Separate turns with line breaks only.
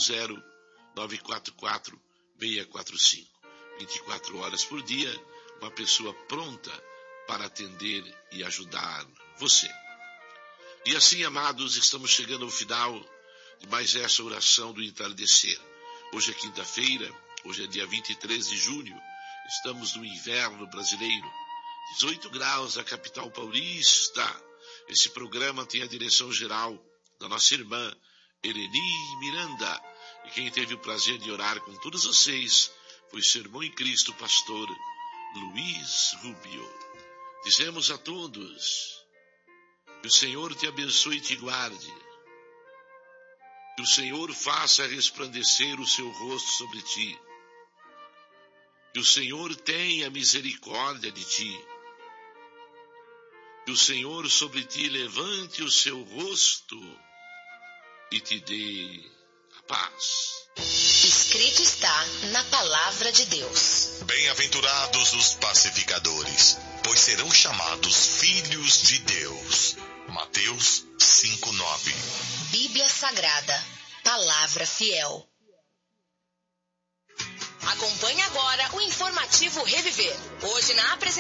944-645. 24 horas por dia, uma pessoa pronta para atender e ajudar você. E assim, amados, estamos chegando ao final de mais essa oração do entardecer. Hoje é quinta-feira, hoje é dia 23 de junho, estamos no inverno brasileiro, 18 graus na capital paulista. Esse programa tem a direção geral da nossa irmã Eleni Miranda, e quem teve o prazer de orar com todos vocês foi seu irmão em Cristo, pastor Luiz Rubio. Dizemos a todos: que o Senhor te abençoe e te guarde, que o Senhor faça resplandecer o seu rosto sobre ti, que o Senhor tenha misericórdia de ti, que o Senhor sobre ti levante o seu rosto e te dê a paz.
Escrito está na palavra de Deus.
Bem-aventurados os pacificadores, pois serão chamados filhos de Deus. Mateus 5:9.
Bíblia Sagrada, palavra fiel. Acompanhe agora o informativo Reviver. Hoje na apresentação